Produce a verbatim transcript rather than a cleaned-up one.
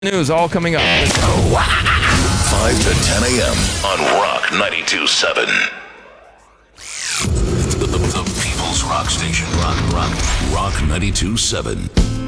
News all coming up. Let's go. five to ten a.m. on Rock ninety-two point seven. The, the, the People's Rock Station. Rock, rock, rock ninety-two point seven.